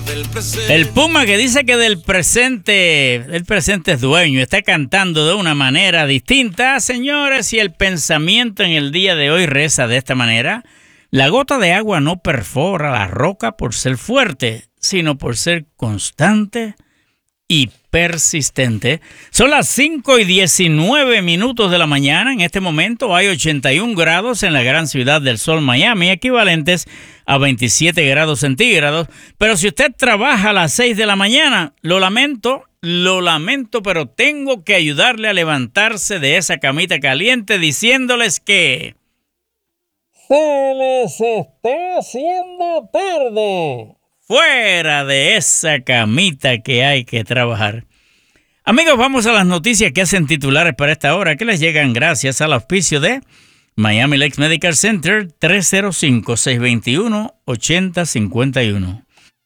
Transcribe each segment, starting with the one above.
El Puma que dice que el presente es dueño, está cantando de una manera distinta. Señores, y el pensamiento en el día de hoy reza de esta manera: la gota de agua no perfora la roca por ser fuerte, sino por ser constante y persistente. Son las 5:19 de la mañana. En este momento hay 81 grados en la gran ciudad del sol, Miami, equivalentes a 27 grados centígrados. Pero si usted trabaja a las 6 de la mañana, lo lamento, pero tengo que ayudarle a levantarse de esa camita caliente diciéndoles que se les está haciendo tarde. Fuera de esa camita que hay que trabajar. Amigos, vamos a las noticias que hacen titulares para esta hora, que les llegan gracias al auspicio de Miami Lakes Medical Center, 305-621-8051.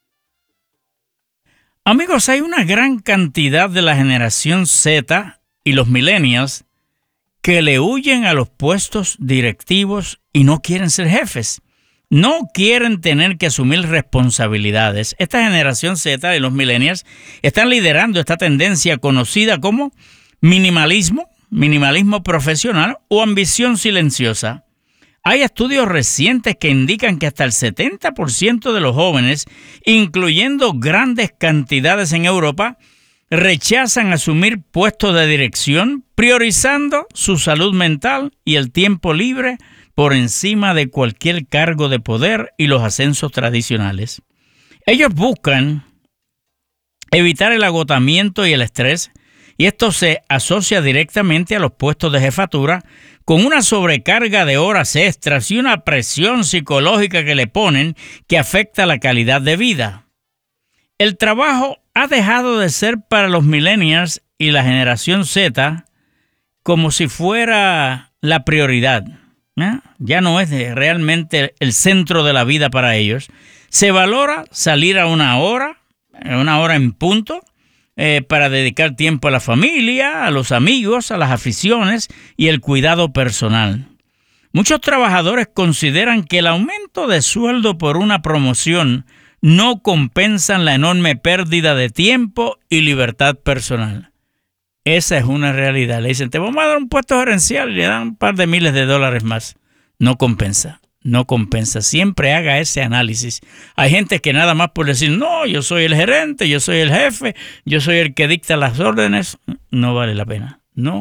Amigos, hay una gran cantidad de la generación Z y los millennials que le huyen a los puestos directivos y no quieren ser jefes. No quieren tener que asumir responsabilidades. Esta generación Z y los millennials están liderando esta tendencia conocida como minimalismo profesional o ambición silenciosa. Hay estudios recientes que indican que hasta el 70% de los jóvenes, incluyendo grandes cantidades en Europa, rechazan asumir puestos de dirección, priorizando su salud mental y el tiempo libre por encima de cualquier cargo de poder y los ascensos tradicionales. Ellos buscan evitar el agotamiento y el estrés, y esto se asocia directamente a los puestos de jefatura, con una sobrecarga de horas extras y una presión psicológica que le ponen que afecta la calidad de vida. El trabajo ha dejado de ser para los millennials y la generación Z como si fuera la prioridad. Ya no es realmente el centro de la vida para ellos. Se valora salir a una hora en punto, para dedicar tiempo a la familia, a los amigos, a las aficiones y el cuidado personal. Muchos trabajadores consideran que el aumento de sueldo por una promoción no compensan la enorme pérdida de tiempo y libertad personal. Esa es una realidad. Le dicen, te vamos a dar un puesto gerencial y le dan un par de miles de dólares más. No compensa. Siempre haga ese análisis. Hay gente que nada más por decir, no, yo soy el gerente, yo soy el jefe, yo soy el que dicta las órdenes, no vale la pena.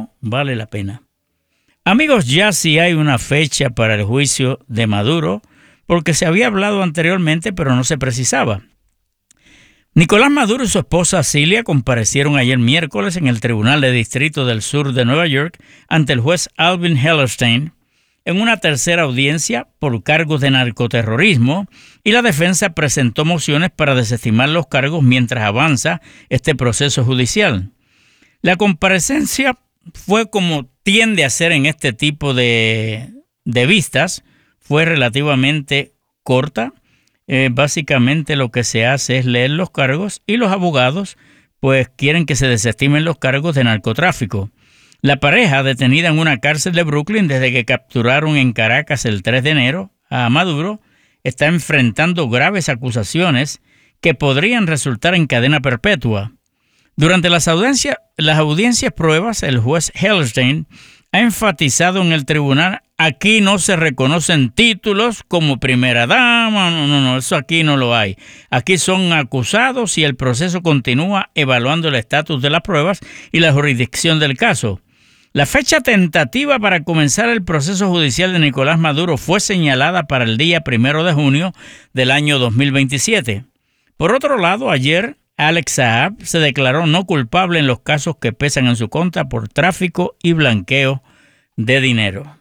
Amigos, ya sí hay una fecha para el juicio de Maduro, porque se había hablado anteriormente, pero no se precisaba. Nicolás Maduro y su esposa Cilia comparecieron ayer miércoles en el Tribunal de Distrito del Sur de Nueva York ante el juez Alvin Hellerstein en una tercera audiencia por cargos de narcoterrorismo, y la defensa presentó mociones para desestimar los cargos mientras avanza este proceso judicial. La comparecencia fue, como tiende a ser en este tipo de vistas, fue relativamente corta. Básicamente lo que se hace es leer los cargos y los abogados pues quieren que se desestimen los cargos de narcotráfico. La pareja, detenida en una cárcel de Brooklyn desde que capturaron en Caracas el 3 de enero a Maduro, está enfrentando graves acusaciones que podrían resultar en cadena perpetua. Durante las audiencias pruebas, el juez Hellerstein ha enfatizado en el tribunal: aquí no se reconocen títulos como primera dama, no, eso aquí no lo hay. Aquí son acusados y el proceso continúa evaluando el estatus de las pruebas y la jurisdicción del caso. La fecha tentativa para comenzar el proceso judicial de Nicolás Maduro fue señalada para el día 1 de junio del año 2027. Por otro lado, ayer Alex Saab se declaró no culpable en los casos que pesan en su contra por tráfico y blanqueo de dinero.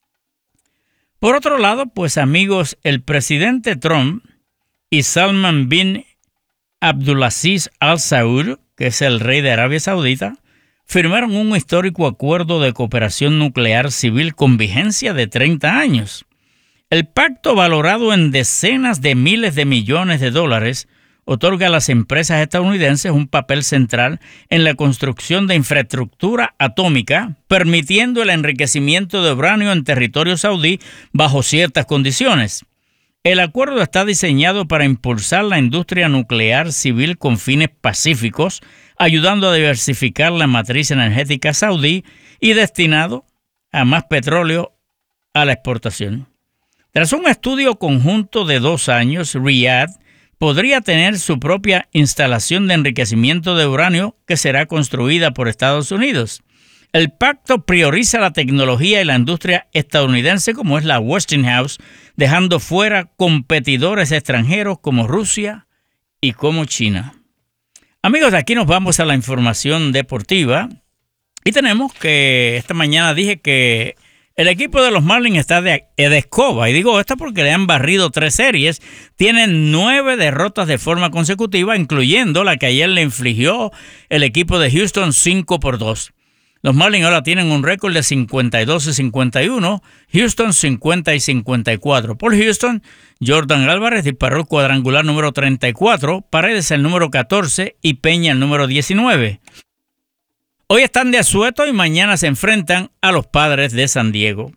Por otro lado, pues amigos, el presidente Trump y Salman bin Abdulaziz Al Saud, que es el rey de Arabia Saudita, firmaron un histórico acuerdo de cooperación nuclear civil con vigencia de 30 años. El pacto, valorado en decenas de miles de millones de dólares, otorga a las empresas estadounidenses un papel central en la construcción de infraestructura atómica, permitiendo el enriquecimiento de uranio en territorio saudí bajo ciertas condiciones. El acuerdo está diseñado para impulsar la industria nuclear civil con fines pacíficos, ayudando a diversificar la matriz energética saudí y destinado a más petróleo a la exportación. Tras un estudio conjunto de 2 años, Riyadh podría tener su propia instalación de enriquecimiento de uranio que será construida por Estados Unidos. El pacto prioriza la tecnología y la industria estadounidense como es la Westinghouse, dejando fuera competidores extranjeros como Rusia y como China. Amigos, de aquí nos vamos a la información deportiva y tenemos que esta mañana dije que el equipo de los Marlins está de escoba, y digo esto porque le han barrido 3 series, tienen 9 derrotas de forma consecutiva, incluyendo la que ayer le infligió el equipo de Houston 5-2. Los Marlins ahora tienen un récord de 52-51, Houston 50-54. Por Houston, Jordan Álvarez disparó el cuadrangular número 34, Paredes el número 14 y Peña el número 19. Hoy están de asueto y mañana se enfrentan a los Padres de San Diego.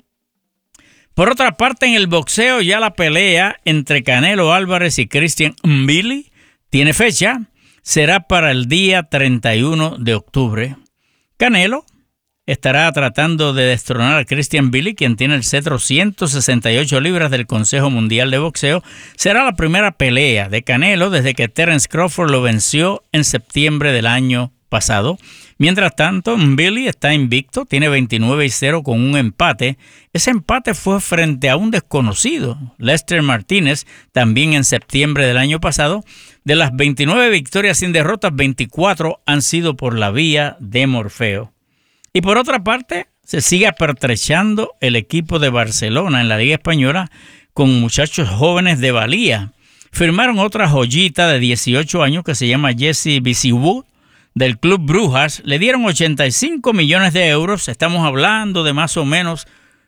Por otra parte, en el boxeo ya la pelea entre Canelo Álvarez y Christian Mbili tiene fecha, será para el día 31 de octubre. Canelo estará tratando de destronar a Christian Mbili, quien tiene el cetro 168 libras del Consejo Mundial de Boxeo. Será la primera pelea de Canelo desde que Terence Crawford lo venció en septiembre del año pasado. Mientras tanto, Mbili está invicto, tiene 29-0 con un empate. Ese empate fue frente a un desconocido, Lester Martínez, también en septiembre del año pasado. De las 29 victorias sin derrotas, 24 han sido por la vía de Morfeo. Y por otra parte, se sigue apertrechando el equipo de Barcelona en la Liga Española con muchachos jóvenes de valía. Firmaron otra joyita de 18 años que se llama Jesse Bisiwood del Club Brujas. Le dieron 85 millones de euros. Estamos hablando de más o menos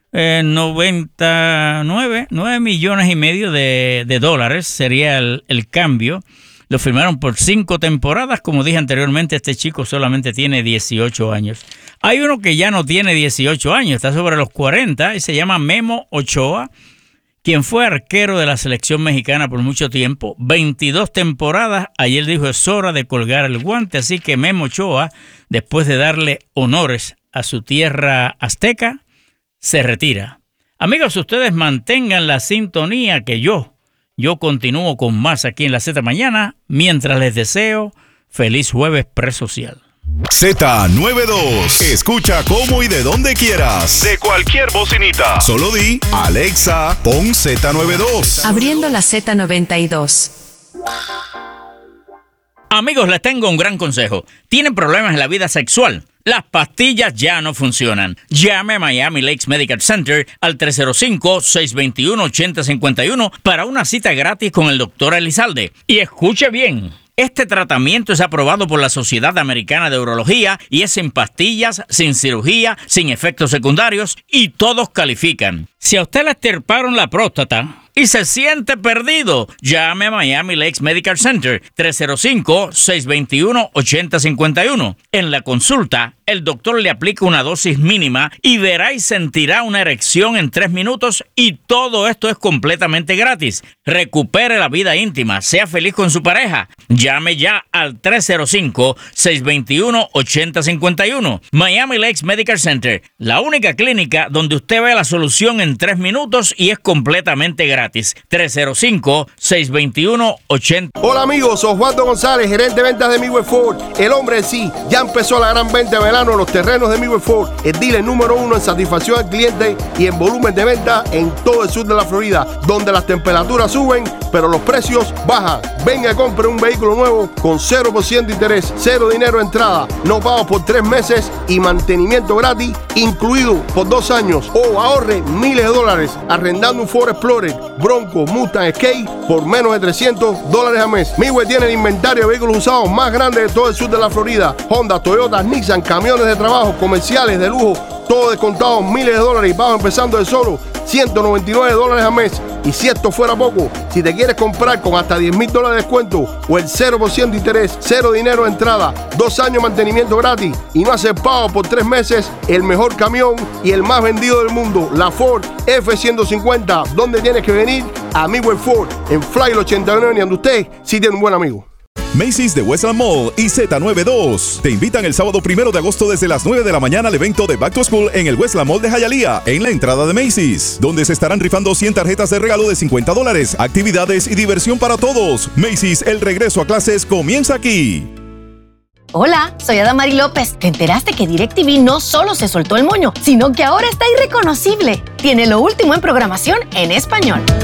9 millones y medio de dólares sería el cambio. Lo firmaron por 5 temporadas. Como dije anteriormente, este chico solamente tiene 18 años. Hay uno que ya no tiene 18 años, está sobre los 40 y se llama Memo Ochoa, quien fue arquero de la selección mexicana por mucho tiempo, 22 temporadas. Ayer dijo, es hora de colgar el guante, así que Memo Ochoa, después de darle honores a su tierra azteca, se retira. Amigos, ustedes mantengan la sintonía que yo continúo con más aquí en la Z Mañana, mientras les deseo feliz jueves presocial. Z92. Escucha cómo y de donde quieras. De cualquier bocinita. Solo di, Alexa, pon Z92. Abriendo la Z92. Amigos, les tengo un gran consejo. ¿Tienen problemas en la vida sexual? Las pastillas ya no funcionan. Llame a Miami Lakes Medical Center al 305-621-8051 para una cita gratis con el Dr. Elizalde. Y escuche bien. Este tratamiento es aprobado por la Sociedad Americana de Urología y es sin pastillas, sin cirugía, sin efectos secundarios y todos califican. Si a usted le extirparon la próstata y se siente perdido, llame a Miami Lakes Medical Center 305-621-8051. En la consulta, el doctor le aplica una dosis mínima y verá y sentirá una erección en 3 minutos y todo esto es completamente gratis. Recupere la vida íntima, sea feliz con su pareja. Llame ya al 305-621-8051. Miami Lakes Medical Center, la única clínica donde usted ve la solución en 3 minutos y es completamente gratis. 305-621-80. Hola amigos, soy Osvaldo González, gerente de ventas de Midway Ford. El hombre en sí, ya empezó la gran venta de verano en los terrenos de Midway Ford, el dealer número 1 en satisfacción al cliente y en volumen de venta en todo el sur de la Florida, donde las temperaturas suben, pero los precios bajan. Venga y compre un vehículo nuevo con 0% de interés, 0 dinero de entrada, no pago por 3 meses y mantenimiento gratis, incluido por 2 años. O ahorre miles de dólares arrendando un Ford Explorer, Bronco, Mustang, Escape por menos de $300 al mes. Midway tiene el inventario de vehículos usados más grande de todo el sur de la Florida. Honda, Toyota, Nissan, camiones de trabajo, comerciales, de lujo, todo descontado, miles de dólares y bajo empezando de solo $199 al mes. Y si esto fuera poco, si te quieres comprar con hasta $10,000 de descuento o el 0% de interés, 0 dinero de entrada, 2 años de mantenimiento gratis y no hacer pago por 3 meses, el mejor camión y el más vendido del mundo, la Ford F-150. ¿Dónde tienes que venir? A Midway Ford, en Flyer 89, donde usted sí tiene un buen amigo. Macy's de Westland Mall y Z92 te invitan el sábado 1 de agosto desde las 9 de la mañana al evento de Back to School en el Westland Mall de Hialeah, en la entrada de Macy's, donde se estarán rifando 100 tarjetas de regalo de $50, actividades y diversión para todos. Macy's, el regreso a clases comienza aquí. Hola, soy Adamari López. ¿Te enteraste que DirecTV no solo se soltó el moño, sino que ahora está irreconocible? Tiene lo último en programación en español.